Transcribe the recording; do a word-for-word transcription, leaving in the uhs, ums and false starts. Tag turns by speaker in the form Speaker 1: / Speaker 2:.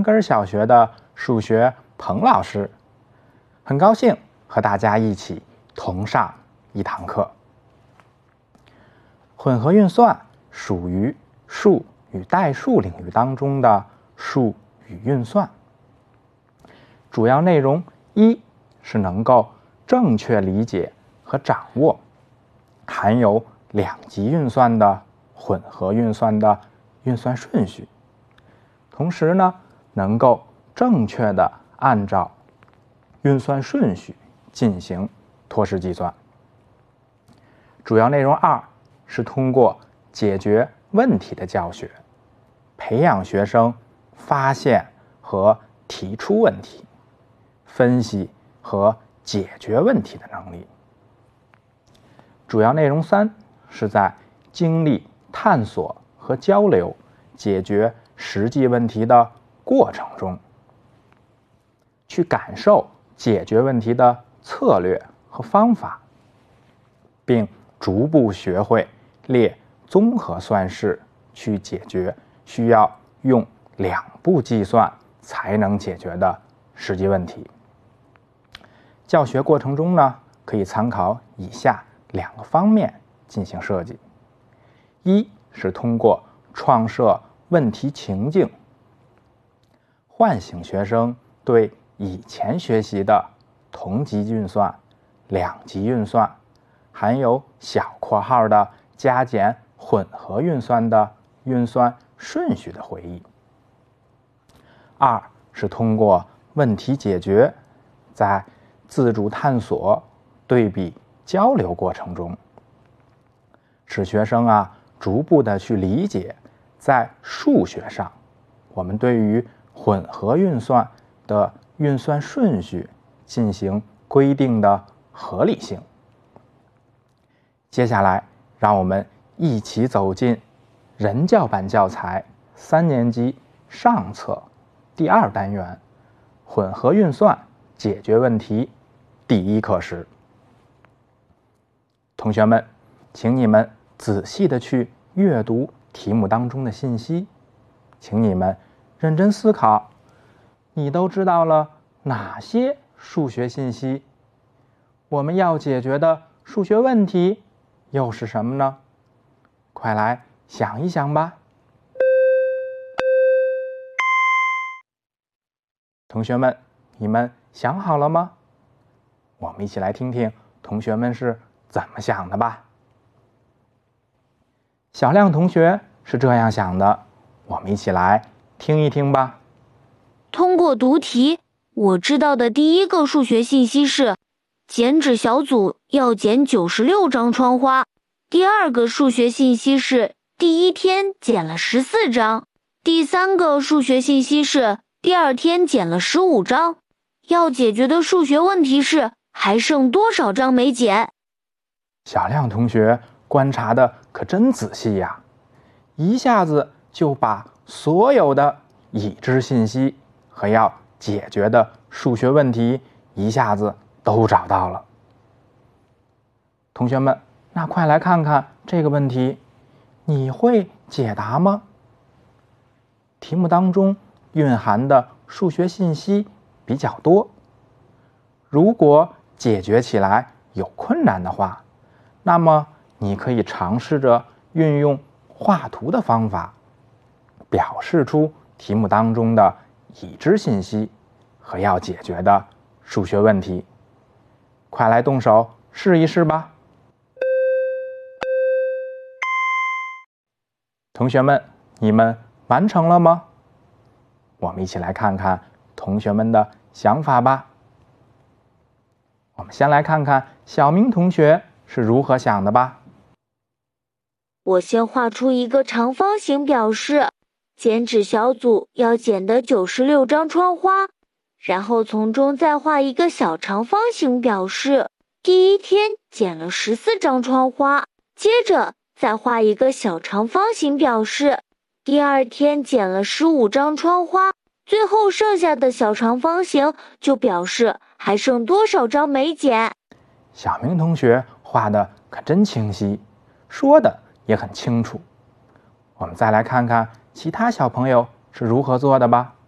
Speaker 1: 川根小学的数学彭老师，很高兴和大家一起同上一堂课。混合运算属于数与代数领域当中的数与运算，主要内容一是能够正确理解和掌握含有两级运算的混合运算的运算顺序，同时呢，能够正确的按照运算顺序进行托式计算。主要内容二是通过解决问题的教学，培养学生发现和提出问题、分析和解决问题的能力。主要内容三是在经历探索和交流解决实际问题的过程中，去感受解决问题的策略和方法，并逐步学会列综合算式去解决需要用两步计算才能解决的实际问题。教学过程中呢，可以参考以下两个方面进行设计。一是通过创设问题情境，唤醒学生对以前学习的同级运算、两级运算，含有小括号的加减混合运算的运算顺序的回忆。二是通过问题解决，在自主探索、对比、交流过程中，使学生啊逐步的去理解，在数学上我们对于混合运算的运算顺序进行规定的合理性。接下来，让我们一起走进人教版教材三年级上册第二单元混合运算解决问题第一课时。同学们，请你们仔细的去阅读题目当中的信息，请你们认真思考，你都知道了哪些数学信息？我们要解决的数学问题又是什么呢？快来想一想吧。同学们，你们想好了吗？我们一起来听听同学们是怎么想的吧。小亮同学是这样想的，我们一起来听一听吧。
Speaker 2: 通过读题，我知道的第一个数学信息是，剪纸小组要剪九十六张窗花。第二个数学信息是，第一天剪了十四张。第三个数学信息是，第二天剪了十五张。要解决的数学问题是，还剩多少张没剪？
Speaker 1: 小亮同学观察的可真仔细呀，一下子就把所有的已知信息和要解决的数学问题一下子都找到了。同学们，那快来看看这个问题，你会解答吗？题目当中蕴含的数学信息比较多，如果解决起来有困难的话，那么你可以尝试着运用画图的方法，表示出题目当中的已知信息和要解决的数学问题。快来动手试一试吧。同学们，你们完成了吗？我们一起来看看同学们的想法吧。我们先来看看小明同学是如何想的吧。
Speaker 2: 我先画出一个长方形表示剪纸小组要剪的九十六张窗花，然后从中再画一个小长方形表示第一天剪了十四张窗花，接着再画一个小长方形表示第二天剪了十五张窗花，最后剩下的小长方形就表示还剩多少张没剪。
Speaker 1: 小明同学画的可真清晰，说的也很清楚。我们再来看看其他小朋友是如何做的吧。